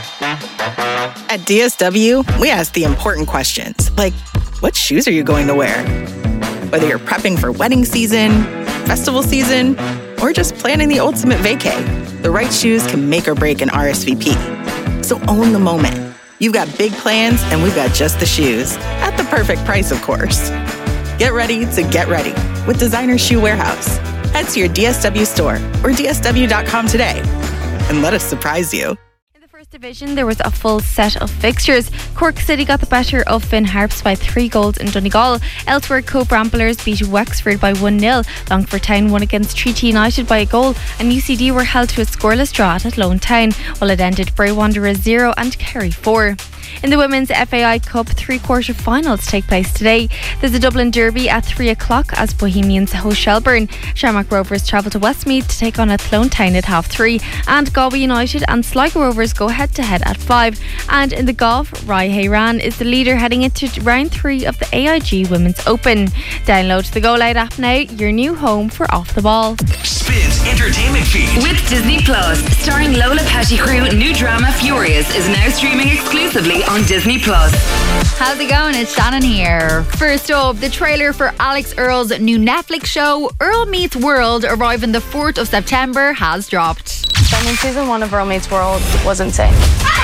At DSW, we ask the important questions, like, what shoes are you going to wear? Whether you're prepping for wedding season, festival season, or just planning the ultimate vacay, the right shoes can make or break an RSVP. So own the moment. You've got big plans, and we've got just the shoes, at the perfect price, of course. Get ready to get ready with Designer Shoe Warehouse. Head to your DSW store or dsw.com today and let us surprise you. Division, there was a full set of fixtures. Cork City got the better of Finn Harps by 3 goals in Donegal. Elsewhere, Cope Ramblers beat Wexford by 1-0. Longford Town won against Treaty United by a goal, and UCD were held to a scoreless draw at Lone Town, while it ended Bray Wanderers 0 and Kerry 4. In the Women's FAI Cup, 3-quarter finals take place today. There's a Dublin Derby at 3 o'clock as Bohemians host Shelburne. Shamrock Rovers travel to Westmeath to take on Athlone Town at 3:30. And Galway United and Sligo Rovers go head-to-head at 5. And in the golf, Rai Hayran is the leader heading into round 3 of the AIG Women's Open. Download the Go Loud app now, your new home for Off the Ball. Spins Entertainment Feed. With Disney Plus, starring Lola Pettigrew, new drama Furious is now streaming exclusively on Disney Plus. How's it going? It's Shannon here. First up, the trailer for Alex Earl's new Netflix show, Earl Meets World, arriving the 4th of September, has dropped. Season 1 of Earl Meets World was insane.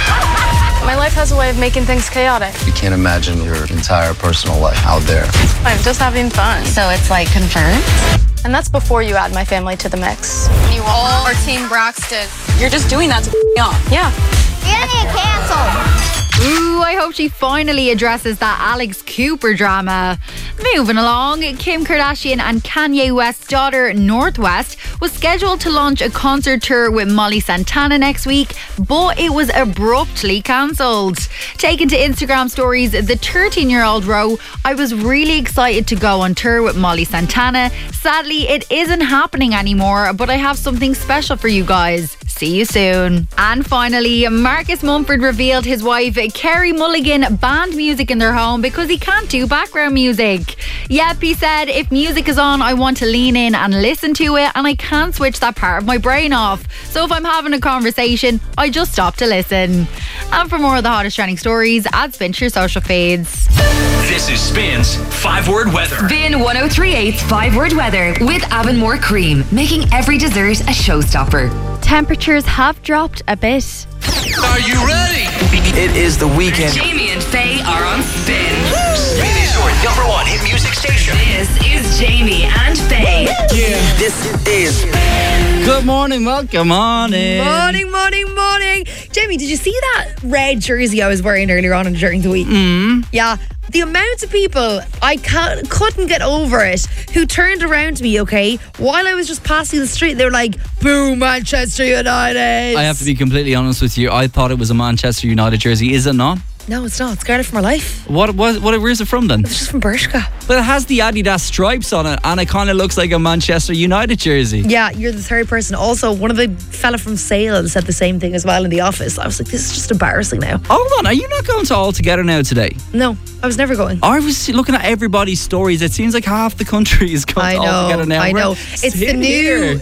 My life has a way of making things chaotic. You can't imagine your entire personal life out there. I'm just having fun. So it's like confirmed? And that's before you add my family to the mix. You all are Team Braxton. You're just doing that to me off. Yeah. You're gonna get canceled. Ooh, I hope she finally addresses that Alex Cooper drama. Moving along, Kim Kardashian and Kanye West's daughter, Northwest, was scheduled to launch a concert tour with Molly Santana next week, but it was abruptly cancelled. Taken to Instagram stories, the 13-year-old wrote, "I was really excited to go on tour with Molly Santana. Sadly, it isn't happening anymore, but I have something special for you guys. See you soon." And finally, Marcus Mumford revealed his wife Kerry Mulligan banned music in their home because he can't do background music. Yep, he said, "If music is on, I want to lean in and listen to it, and I can't switch that part of my brain off. So if I'm having a conversation, I just stop to listen." And for more of the hottest trending stories, add Spin to your social feeds. This is Spin's 5-word weather. Spin 1038's 5-word weather with Avonmore Cream, making every dessert a showstopper. Temperatures have dropped a bit. Are you ready? It is the weekend. Jamie and Faye are on Spin. Spin is your #1 hit music station. This is Jamie and Faye. Yeah. This is Good morning, welcome on in. Morning. Jamie, did you see that red jersey I was wearing earlier on during the week? Yeah. The amount of people I couldn't get over it who turned around to me, okay, while I was just passing the street, they were like, "Boo, Manchester United." I have to be completely honest with you. I thought it was a Manchester United jersey. Is it not? No, it's not. It's Scarlet for My Life. Where's it from then? It's just from Bershka. But it has the Adidas stripes on it, and it kind of looks like a Manchester United jersey. Yeah, you're the third person. Also, one of the fella from Sale said the same thing as well in the office. I was like, this is just embarrassing now. Hold on, are you not going to All Together now today? No, I was never going. I was looking at everybody's stories. It seems like half the country is going to All Together now. I know. It's the new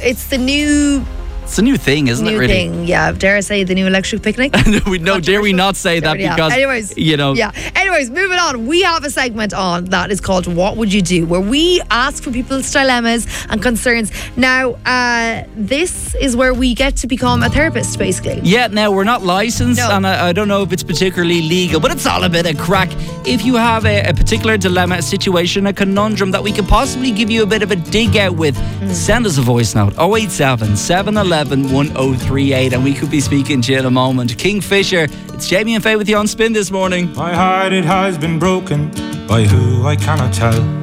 It's a new thing, isn't it, really? New thing, yeah. Dare I say the new electric picnic? Dare we not say that because, anyways, you know. Yeah. Anyways, moving on. We have a segment on that is called What Would You Do? Where we ask for people's dilemmas and concerns. Now, this is where we get to become a therapist, basically. Yeah, now we're not licensed, and I don't know if it's particularly legal, but it's all a bit of crack. If you have a particular dilemma, a situation, a conundrum that we could possibly give you a bit of a dig out with, send us a voice note, 087 711 1038, and we could be speaking to you in a moment. Kingfisher, it's Jamie and Faye with you on Spin this morning. My heart, it has been broken by who I cannot tell.